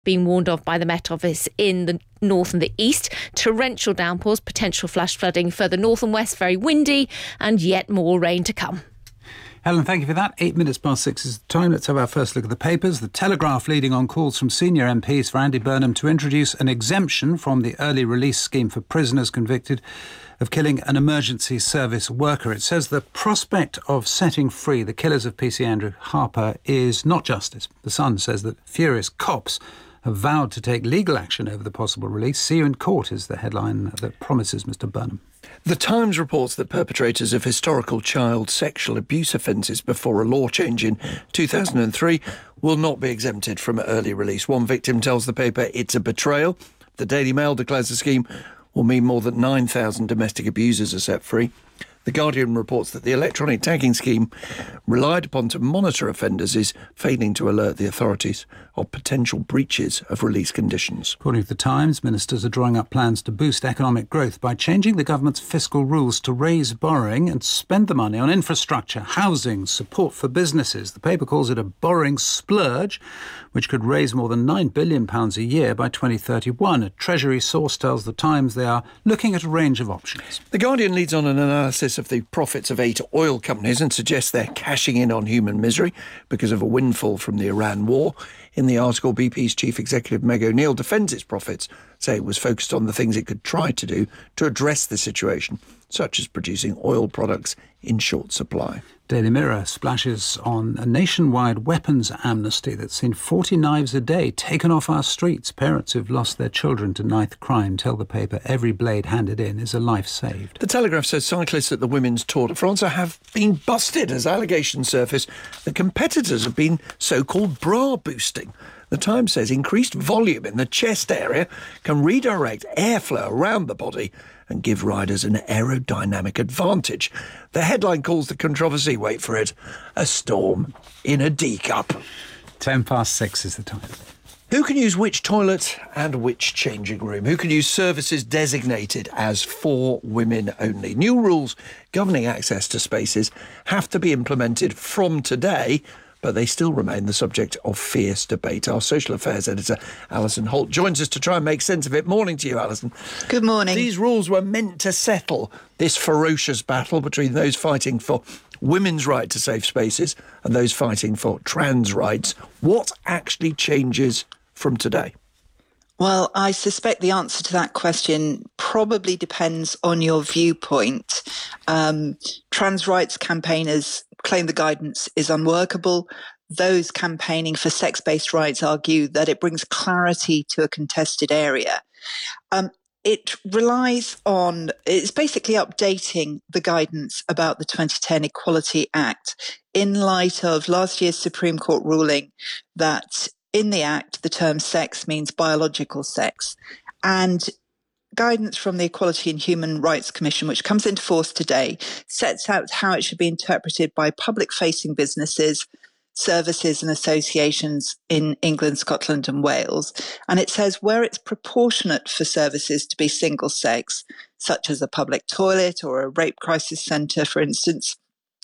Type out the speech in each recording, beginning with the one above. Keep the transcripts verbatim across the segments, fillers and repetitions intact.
been warned of by the Met Office in the north and the east. Torrential downpours, potential flash flooding further north and west, very windy, and yet more rain to come. Helen, thank you for that. Eight minutes past six is the time. Let's have our first look at the papers. The Telegraph leading on calls from senior M Ps for Andy Burnham to introduce an exemption from the early release scheme for prisoners convicted of killing an emergency service worker. It says the prospect of setting free the killers of P C Andrew Harper is not justice. The Sun says that furious cops have vowed to take legal action over the possible release. See you in court is the headline that promises Mister Burnham. The Times reports that perpetrators of historical child sexual abuse offences before a law change in two thousand three will not be exempted from early release. One victim tells the paper it's a betrayal. The Daily Mail declares the scheme will mean more than nine thousand domestic abusers are set free. The Guardian reports that the electronic tagging scheme relied upon to monitor offenders is failing to alert the authorities of potential breaches of release conditions. According to the Times, ministers are drawing up plans to boost economic growth by changing the government's fiscal rules to raise borrowing and spend the money on infrastructure, housing, support for businesses. The paper calls it a borrowing splurge, which could raise more than nine billion pounds a year by twenty thirty-one. A Treasury source tells the Times they are looking at a range of options. The Guardian leads on an analysis of the profits of eight oil companies and suggests they're cashing in on human misery because of a windfall from the Iran war. In the article, B P's chief executive Meg O'Neill defends its profits, saying it was focused on the things it could try to do to address the situation, such as producing oil products in short supply. Daily Mirror splashes on a nationwide weapons amnesty that's seen forty knives a day taken off our streets. Parents who've lost their children to knife crime tell the paper every blade handed in is a life saved. The Telegraph says cyclists at the Women's Tour de France have been busted as allegations surface that competitors have been so-called bra boosting. The Times says increased volume in the chest area can redirect airflow around the body and give riders an aerodynamic advantage. The headline calls the controversy, wait for it, a storm in a D-cup. Ten past six is the time. Who can use which toilet and which changing room? Who can use services designated as for women only? New rules governing access to spaces have to be implemented from today, but they still remain the subject of fierce debate. Our social affairs editor, Alison Holt, joins us to try and make sense of it. Morning to you, Alison. Good morning. These rules were meant to settle this ferocious battle between those fighting for women's right to safe spaces and those fighting for trans rights. What actually changes from today? Well, I suspect the answer to that question probably depends on your viewpoint. Um, trans rights campaigners claim the guidance is unworkable. Those campaigning for sex-based rights argue that it brings clarity to a contested area. Um, it relies on, it's basically updating the guidance about the twenty ten Equality Act in light of last year's Supreme Court ruling that in the Act, the term sex means biological sex. And guidance from the Equality and Human Rights Commission, which comes into force today, sets out how it should be interpreted by public-facing businesses, services and associations in England, Scotland and Wales. And it says where it's proportionate for services to be single-sex, such as a public toilet or a rape crisis centre, for instance,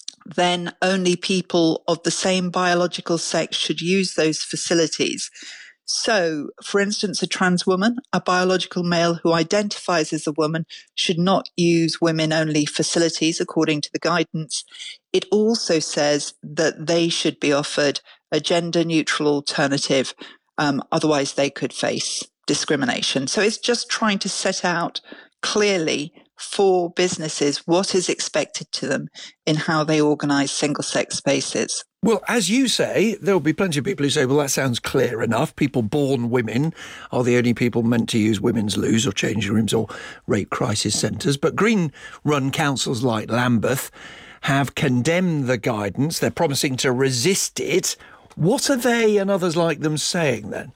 then only people of the same biological sex should use those facilities. So, for instance, a trans woman, a biological male who identifies as a woman, should not use women-only facilities, according to the guidance. It also says that they should be offered a gender-neutral alternative, um, otherwise they could face discrimination. So it's just trying to set out clearly for businesses what is expected to them in how they organise single-sex spaces. Well, as you say, there will be plenty of people who say, well, that sounds clear enough. People born women are the only people meant to use women's loos or changing rooms or rape crisis centres. But Green-run councils like Lambeth have condemned the guidance. They're promising to resist it. What are they and others like them saying then?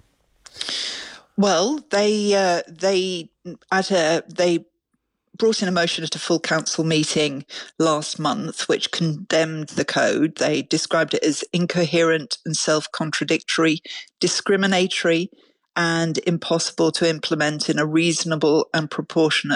Well, they uh, they at a they. brought in a motion at a full council meeting last month, which condemned the code. They described it as incoherent and self-contradictory, discriminatory, and impossible to implement in a reasonable and proportionate